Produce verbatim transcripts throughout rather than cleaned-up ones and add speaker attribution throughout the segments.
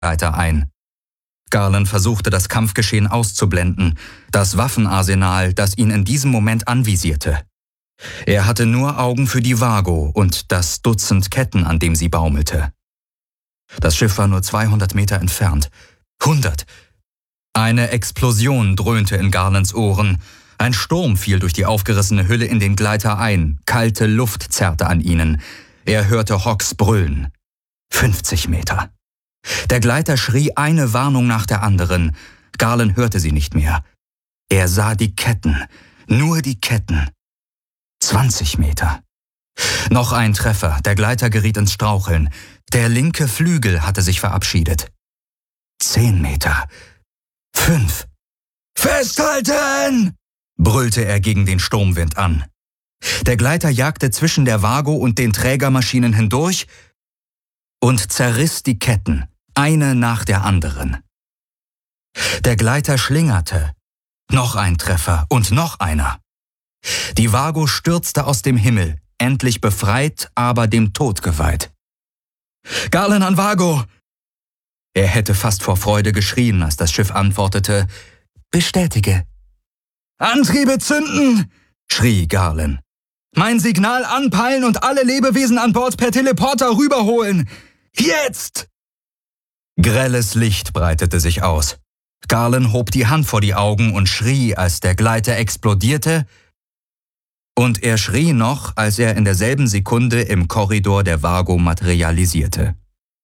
Speaker 1: Leiter ein. Garland versuchte, das Kampfgeschehen auszublenden, das Waffenarsenal, das ihn in diesem Moment anvisierte. Er hatte nur Augen für die Vago und das Dutzend Ketten, an dem sie baumelte. Das Schiff war nur zweihundert Meter entfernt. hundert! Eine Explosion dröhnte in Garlands Ohren. Ein Sturm fiel durch die aufgerissene Hülle in den Gleiter ein. Kalte Luft zerrte an ihnen. Er hörte Hawks brüllen. fünfzig Meter. Der Gleiter schrie eine Warnung nach der anderen. Garland hörte sie nicht mehr. Er sah die Ketten. Nur die Ketten. zwanzig Meter. Noch ein Treffer. Der Gleiter geriet ins Straucheln. Der linke Flügel hatte sich verabschiedet. Zehn Meter. Fünf. Festhalten! Brüllte er gegen den Sturmwind an. Der Gleiter jagte zwischen der Vago und den Trägermaschinen hindurch und zerriss die Ketten, eine nach der anderen. Der Gleiter schlingerte. Noch ein Treffer und noch einer. Die Vago stürzte aus dem Himmel, endlich befreit, aber dem Tod geweiht. »Garland an Vago!« Er hätte fast vor Freude geschrien, als das Schiff antwortete, »Bestätige.« »Antriebe zünden!« schrie Garland. »Mein Signal anpeilen und alle Lebewesen an Bord per Teleporter rüberholen! Jetzt!« Grelles Licht breitete sich aus. Garland hob die Hand vor die Augen und schrie, als der Gleiter explodierte, und er schrie noch, als er in derselben Sekunde im Korridor der Vago materialisierte.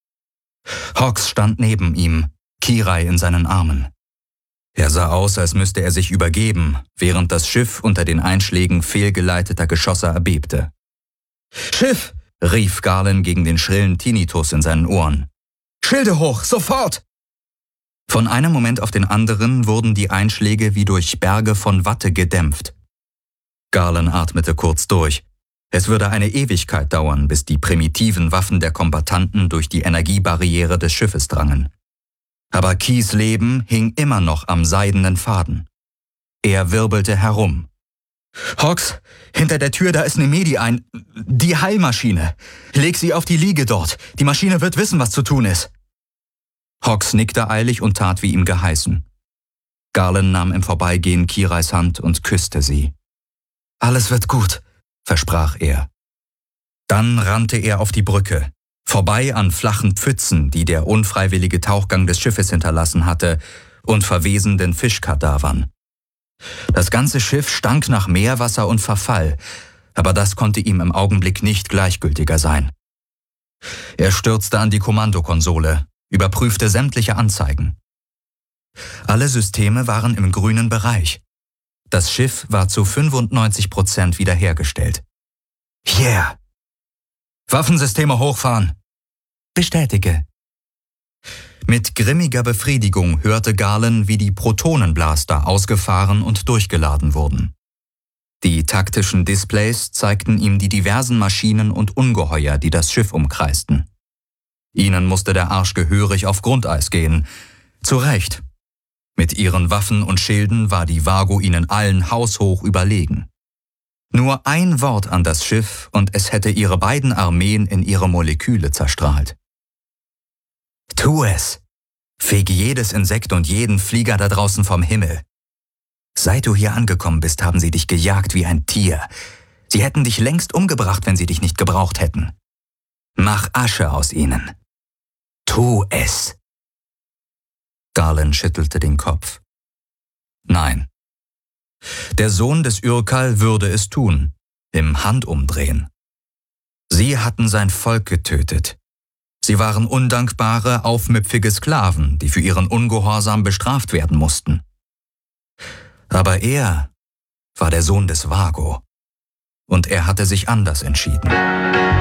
Speaker 1: Hawks stand neben ihm, Kirai in seinen Armen. Er sah aus, als müsste er sich übergeben, während das Schiff unter den Einschlägen fehlgeleiteter Geschosse erbebte. »Schiff!« rief Garland gegen den schrillen Tinnitus in seinen Ohren. »Schilde hoch, sofort!« Von einem Moment auf den anderen wurden die Einschläge wie durch Berge von Watte gedämpft. Garland atmete kurz durch. Es würde eine Ewigkeit dauern, bis die primitiven Waffen der Kombattanten durch die Energiebarriere des Schiffes drangen. Aber Keys Leben hing immer noch am seidenen Faden. Er wirbelte herum. »Hawks, hinter der Tür, da ist eine Medi ein... Die Heilmaschine. Leg sie auf die Liege dort. Die Maschine wird wissen, was zu tun ist.« Hawks nickte eilig und tat, wie ihm geheißen. Garland nahm im Vorbeigehen Kirais Hand und küsste sie. »Alles wird gut«, versprach er. Dann rannte er auf die Brücke, vorbei an flachen Pfützen, die der unfreiwillige Tauchgang des Schiffes hinterlassen hatte, und verwesenden Fischkadavern. Das ganze Schiff stank nach Meerwasser und Verfall, aber das konnte ihm im Augenblick nicht gleichgültiger sein. Er stürzte an die Kommandokonsole, überprüfte sämtliche Anzeigen. Alle Systeme waren im grünen Bereich. Das Schiff war zu fünfundneunzig Prozent wiederhergestellt. Yeah! »Waffensysteme hochfahren!« »Bestätige.« Mit grimmiger Befriedigung hörte Garland, wie die Protonenblaster ausgefahren und durchgeladen wurden. Die taktischen Displays zeigten ihm die diversen Maschinen und Ungeheuer, die das Schiff umkreisten. Ihnen musste der Arsch gehörig auf Grundeis gehen. Zu Recht. Mit ihren Waffen und Schilden war die Vago ihnen allen haushoch überlegen. Nur ein Wort an das Schiff und es hätte ihre beiden Armeen in ihre Moleküle zerstrahlt. Tu es! Fege jedes Insekt und jeden Flieger da draußen vom Himmel. Seit du hier angekommen bist, haben sie dich gejagt wie ein Tier. Sie hätten dich längst umgebracht, wenn sie dich nicht gebraucht hätten. Mach Asche aus ihnen. Tu es! Garland schüttelte den Kopf. Nein. Der Sohn des Urkal würde es tun, im Handumdrehen. Sie hatten sein Volk getötet. Sie waren undankbare, aufmüpfige Sklaven, die für ihren Ungehorsam bestraft werden mussten. Aber er war der Sohn des Vago, und er hatte sich anders entschieden.